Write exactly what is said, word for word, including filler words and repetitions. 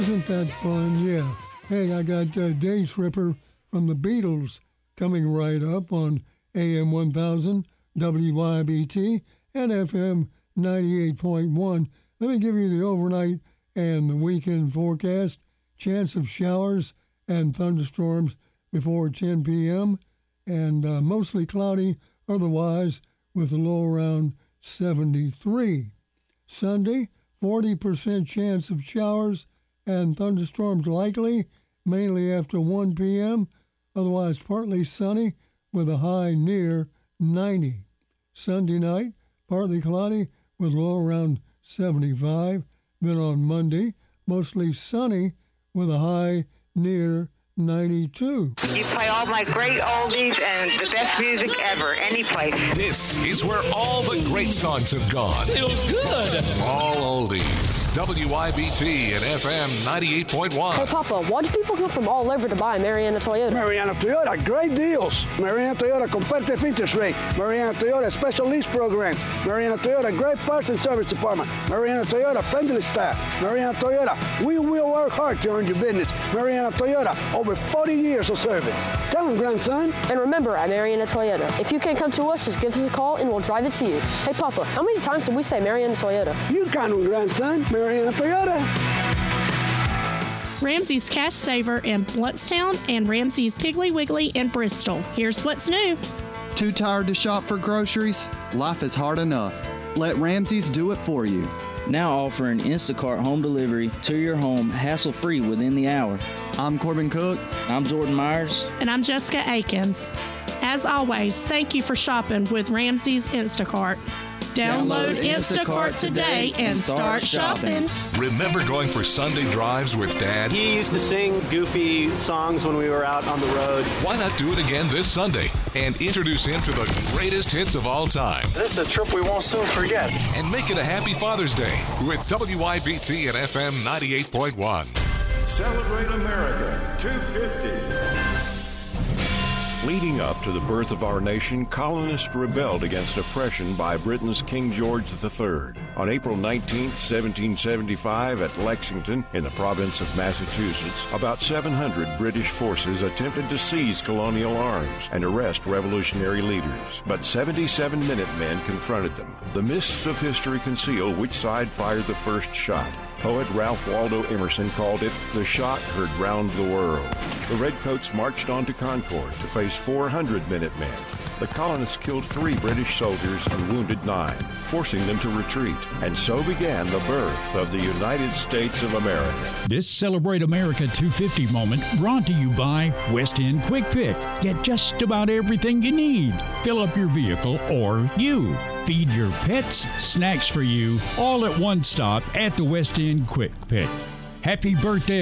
Isn't that fun? Yeah. Hey, I got uh, Day Tripper from the Beatles coming right up on A M one thousand, W Y B T, and F M ninety-eight point one. Let me give you the overnight and the weekend forecast. Chance of showers and thunderstorms before ten p.m. and uh, mostly cloudy otherwise with a low around seventy-three. Sunday, forty percent chance of showers and thunderstorms likely, mainly after one p.m., otherwise partly sunny with a high near ninety. Sunday night, partly cloudy with low around seventy-five. Then on Monday, mostly sunny with a high near ninety-two. You play all my great oldies and the best music ever, any place. This is where all the great songs have gone. Feels good. All oldies. W I B T and F M ninety-eight point one. Hey, Papa, why do people come from all over to buy Mariana Toyota? Mariana Toyota, great deals. Mariana Toyota, competitive interest rate. Mariana Toyota, special lease program. Mariana Toyota, great parts and service department. Mariana Toyota, friendly staff. Mariana Toyota, we will work hard to earn your business. Mariana Toyota, over forty years of service. Tell them, grandson. And remember, at Mariana Toyota, if you can't come to us, just give us a call and we'll drive it to you. Hey, Papa, how many times did we say Mariana Toyota? You kind of grandson, Mariana Toyota. Ramsey's Cash Saver in Bluntstown and Ramsey's Piggly Wiggly in Bristol. Here's what's new. Too tired to shop for groceries? Life is hard enough. Let Ramsey's do it for you. Now offering Instacart home delivery to your home hassle-free within the hour. I'm Corbin Cook. I'm Jordan Myers. And I'm Jessica Akins. As always, thank you for shopping with Ramsey's Instacart. Download, Download Instacart today and start shopping. Remember going for Sunday drives with Dad? He used to sing goofy songs when we were out on the road. Why not do it again this Sunday and introduce him to the greatest hits of all time? This is a trip we won't soon forget. And make it a happy Father's Day with W I B T and F M ninety-eight point one. Celebrate America two fifty. Leading up to the birth of our nation, colonists rebelled against oppression by Britain's King George the Third. On April nineteenth, seventeen seventy-five, at Lexington, in the province of Massachusetts, about seven hundred British forces attempted to seize colonial arms and arrest revolutionary leaders. But seventy-seven Minutemen confronted them. The mists of history conceal which side fired the first shot. Poet Ralph Waldo Emerson called it the shot heard round the world. The Redcoats marched on to Concord to face four hundred Minutemen. The colonists killed three British soldiers and wounded nine, forcing them to retreat. And so began the birth of the United States of America. This Celebrate America two fifty moment brought to you by West End Quick Pick. Get just about everything you need. Fill up your vehicle or you. Feed your pets, snacks for you, all at one stop at the West End Quick Pick. Happy birthday.